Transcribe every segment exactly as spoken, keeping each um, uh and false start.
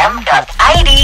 com dot i d.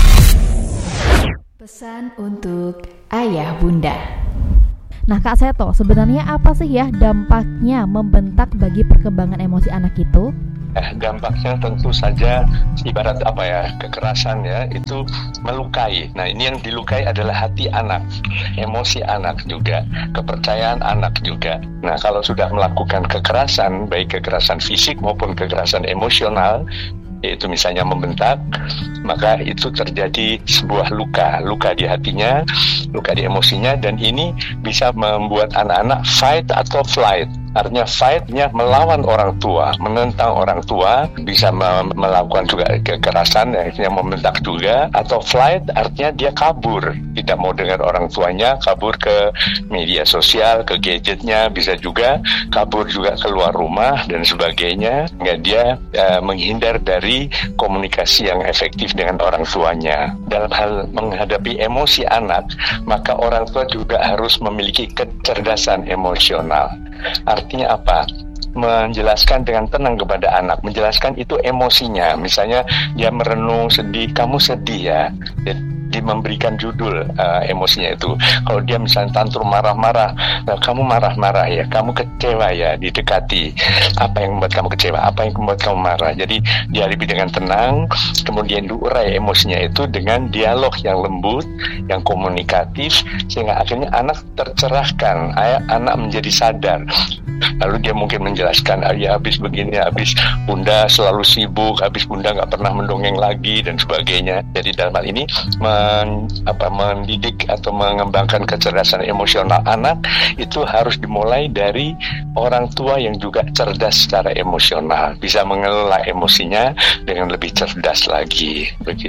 Pesan untuk ayah bunda. Nah Kak Seto, sebenarnya apa sih ya dampaknya membentak bagi perkembangan emosi anak itu? Eh, dampaknya tentu saja ibarat apa ya, kekerasan ya, itu melukai. Nah ini yang dilukai adalah hati anak, emosi anak juga, kepercayaan anak juga. Nah kalau sudah melakukan kekerasan, baik kekerasan fisik maupun kekerasan emosional, yaitu misalnya membentak, maka itu terjadi sebuah luka, luka di hatinya, luka di emosinya, dan ini bisa membuat anak-anak fight atau flight. Artinya fight-nya melawan orang tua, menentang orang tua, bisa me- melakukan juga kekerasan, akhirnya membentak juga, atau flight artinya dia kabur, tidak mau dengar orang tuanya, kabur ke media sosial, ke gadgetnya, bisa juga kabur juga keluar rumah dan sebagainya, hingga dia uh, menghindar dari komunikasi yang efektif dengan orang tuanya. Dalam hal menghadapi emosi anak, maka orang tua juga harus memiliki kecerdasan emosional. Artinya apa? Menjelaskan dengan tenang kepada anak, menjelaskan itu emosinya. Misalnya dia merenung sedih, kamu sedih ya, jadi memberikan judul uh, emosinya itu. Kalau dia misalnya tantrum marah-marah, nah, kamu marah-marah ya, kamu kecewa ya, didekati. Apa yang membuat kamu kecewa? Apa yang membuat kamu marah? Jadi dihadapi dengan tenang, kemudian diurai emosinya itu dengan dialog yang lembut, yang komunikatif, sehingga akhirnya anak tercerahkan, anak menjadi sadar. Lalu dia mungkin menjelaskan, ah, ya habis begini, habis bunda selalu sibuk, habis bunda nggak pernah mendongeng lagi dan sebagainya. Jadi dalam hal ini men, apa, mendidik atau mengembangkan kecerdasan emosional anak itu harus dimulai dari orang tua yang juga cerdas secara emosional, bisa mengelola emosinya dengan lebih cerdas lagi, begitu.